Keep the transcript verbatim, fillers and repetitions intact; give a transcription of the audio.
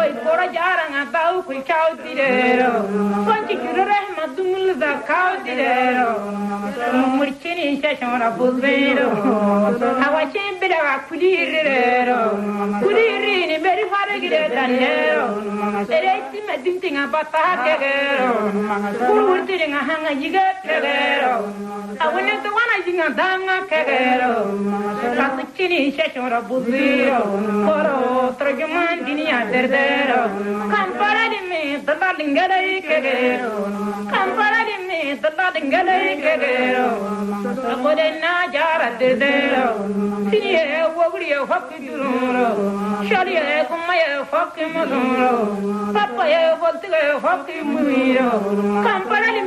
kora jaranga tau ku chau tirero konchi kirore madumul da kau tirero murchini shashora buzero awache bira kulirero kuliri ni beri fare gire danero sereti medintinga bata kegero kururtiringa hanga yiga kegero awune to wana jinga danga kegero kachini shashora buzero koro trojuman dinia derdero kampara di me dalla lingere kegero kampara di me dalla lingere kegero akode na jara derdero siye wogri hokki duro shaliye kumaye hokki muduro papa ye voltige hokki mumiro kampara